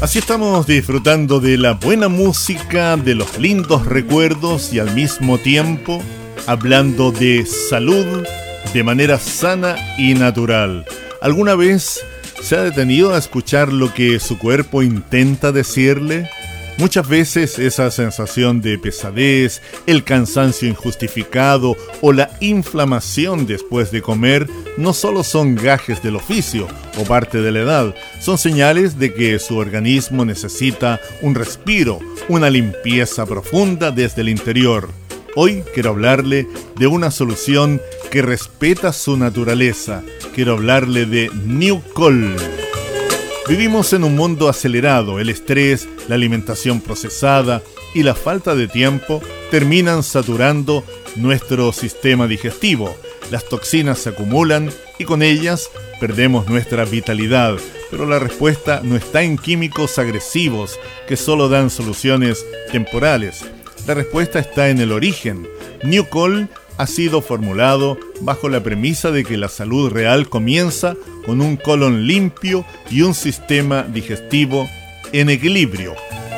Así estamos disfrutando de la buena música, de los lindos recuerdos y al mismo tiempo hablando de salud de manera sana y natural. ¿Alguna vez se ha detenido a escuchar lo que su cuerpo intenta decirle? Muchas veces esa sensación de pesadez, el cansancio injustificado o la inflamación después de comer no solo son gajes del oficio o parte de la edad, son señales de que su organismo necesita un respiro, una limpieza profunda desde el interior. Hoy quiero hablarle de una solución que respeta su naturaleza. Quiero hablarle de New-Col. Vivimos en un mundo acelerado. El estrés, la alimentación procesada y la falta de tiempo terminan saturando nuestro sistema digestivo. Las toxinas se acumulan y con ellas perdemos nuestra vitalidad. Pero la respuesta no está en químicos agresivos que solo dan soluciones temporales. La respuesta está en el origen. New-Col ha sido formulado bajo la premisa de que la salud real comienza con un colon limpio y un sistema digestivo en equilibrio.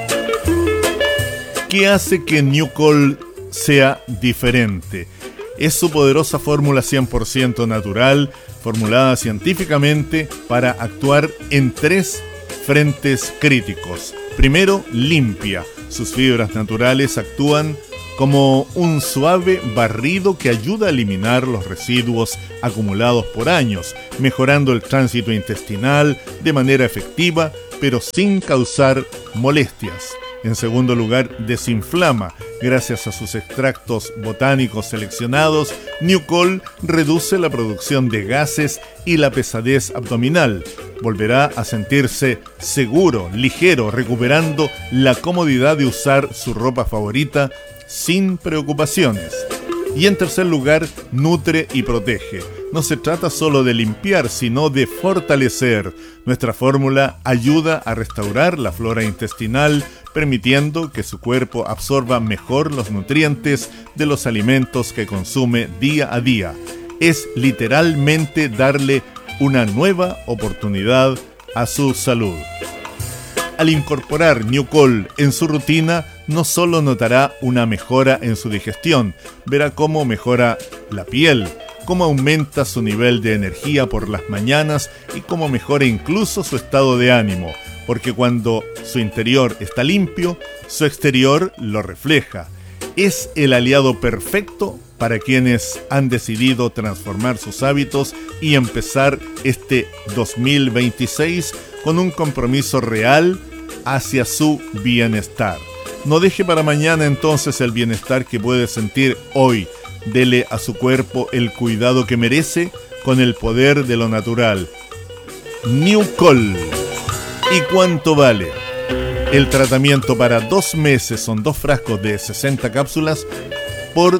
¿Qué hace que New-Col sea diferente? Es su poderosa fórmula 100% natural, formulada científicamente para actuar en 3 frentes críticos. Primero, limpia. Sus fibras naturales actúan como un suave barrido que ayuda a eliminar los residuos acumulados por años, mejorando el tránsito intestinal de manera efectiva, pero sin causar molestias. En segundo lugar, desinflama. Gracias a sus extractos botánicos seleccionados, New-Col reduce la producción de gases y la pesadez abdominal. Volverá a sentirse seguro, ligero, recuperando la comodidad de usar su ropa favorita sin preocupaciones. Y en tercer lugar, nutre y protege. No se trata solo de limpiar, sino de fortalecer. Nuestra fórmula ayuda a restaurar la flora intestinal, permitiendo que su cuerpo absorba mejor los nutrientes de los alimentos que consume día a día. Es literalmente darle una nueva oportunidad a su salud. Al incorporar New-Col en su rutina, no solo notará una mejora en su digestión, verá cómo mejora la piel, cómo aumenta su nivel de energía por las mañanas y cómo mejora incluso su estado de ánimo, porque cuando su interior está limpio, su exterior lo refleja. Es el aliado perfecto para quienes han decidido transformar sus hábitos y empezar este 2026 con un compromiso real hacia su bienestar. No deje para mañana entonces el bienestar que puede sentir hoy. Dele a su cuerpo el cuidado que merece con el poder de lo natural. New-Col. ¿Y cuánto vale? El tratamiento para 2 meses son 2 frascos de 60 cápsulas por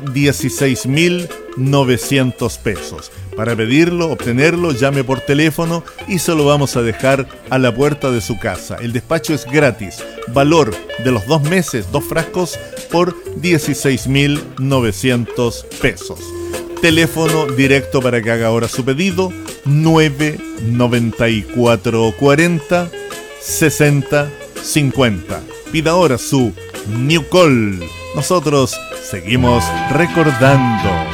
16.900 pesos. Para pedirlo, obtenerlo, llame por teléfono y se lo vamos a dejar a la puerta de su casa. El despacho es gratis. Valor de los 2 meses, 2 frascos por 16.900 pesos. Teléfono directo para que haga ahora su pedido: 99440 6050. Pida ahora su New-Col. Nosotros seguimos recordando.